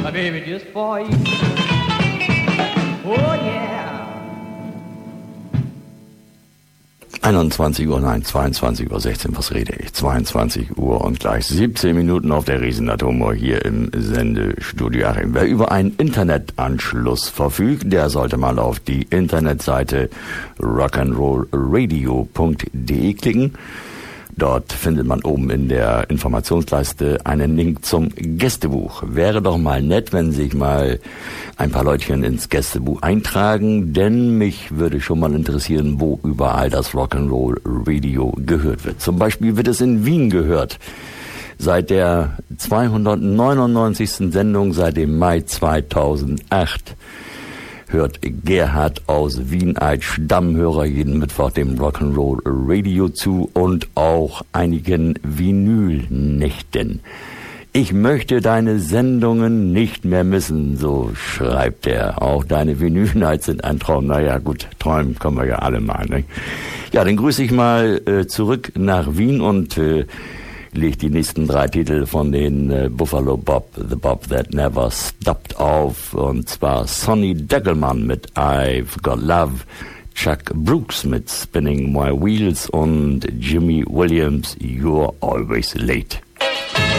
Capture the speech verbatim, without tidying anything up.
My baby just for you. Oh yeah. einundzwanzig Uhr, nein, zweiundzwanzig Uhr sechzehn, was rede ich? zweiundzwanzig Uhr und gleich siebzehn Minuten auf der Riesenatomor hier im Sendestudio Achim. Wer über einen Internetanschluss verfügt, der sollte mal auf die Internetseite rockandrollradio punkt de klicken. Dort findet man oben in der Informationsleiste einen Link zum Gästebuch. Wäre doch mal nett, wenn sich mal ein paar Leutchen ins Gästebuch eintragen, denn mich würde schon mal interessieren, wo überall das Rock'n'Roll Radio gehört wird. Zum Beispiel wird es in Wien gehört. Seit der zweihundertneunundneunzigsten Sendung, seit dem Mai zweitausendacht, hört Gerhard aus Wien als Stammhörer jeden Mittwoch dem Rock'n'Roll Radio zu und auch einigen Vinylnächten. Ich möchte deine Sendungen nicht mehr missen, so schreibt er. Auch deine Vinylnights sind ein Traum. Naja, gut, träumen können wir ja alle mal, ne? Ja, dann grüße ich mal äh, zurück nach Wien und äh, legt die nächsten drei Titel von den äh, Buffalo Bob, The Bob That Never Stopped auf. Und zwar Sonny Deckelman mit I've Got Love, Chuck Brooks mit Spinning My Wheels und Jimmy Williams, You're Always Late.